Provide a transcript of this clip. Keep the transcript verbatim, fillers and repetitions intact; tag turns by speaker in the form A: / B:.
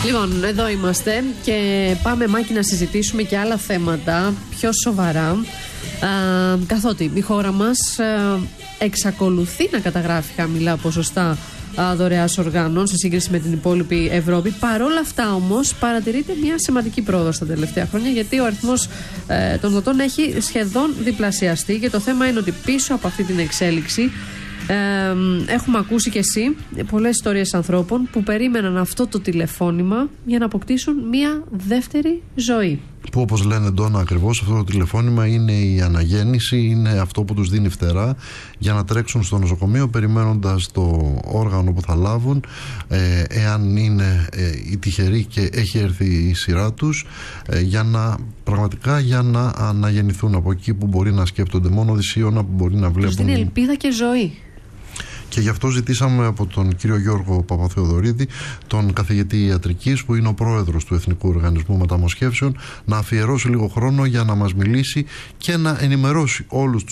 A: Λοιπόν, εδώ είμαστε και πάμε, Μάκη, να συζητήσουμε και άλλα θέματα πιο σοβαρά. Α, καθότι η χώρα μας α, εξακολουθεί να καταγράφει χαμηλά ποσοστά δωρεάς οργάνων σε σύγκριση με την υπόλοιπη Ευρώπη. Παρόλα αυτά όμως παρατηρείται μια σημαντική πρόοδο στα τελευταία χρόνια, γιατί ο αριθμός ε, των δοτών έχει σχεδόν διπλασιαστεί και το θέμα είναι ότι πίσω από αυτή την εξέλιξη ε, έχουμε ακούσει κι εσύ πολλές ιστορίες ανθρώπων που περίμεναν αυτό το τηλεφώνημα για να αποκτήσουν μια δεύτερη ζωή.
B: Που, όπως λένε Ντόνα, ακριβώς αυτό το τηλεφώνημα είναι η αναγέννηση, είναι αυτό που τους δίνει φτερά για να τρέξουν στο νοσοκομείο περιμένοντας το όργανο που θα λάβουν, ε, εάν είναι ε, οι τυχεροί και έχει έρθει η σειρά τους, ε, για να, πραγματικά για να αναγεννηθούν από εκεί που μπορεί να σκέπτονται μόνο δυσίωνα, που μπορεί να βλέπουν.
A: Τους δίνει ελπίδα και ζωή.
B: Και γι' αυτό ζητήσαμε από τον κύριο Γιώργο Παπαθεοδωρίδη, τον καθηγητή ιατρικής, που είναι ο πρόεδρος του Εθνικού Οργανισμού Μεταμοσχεύσεων, να αφιερώσει λίγο χρόνο για να μας μιλήσει και να ενημερώσει όλους τους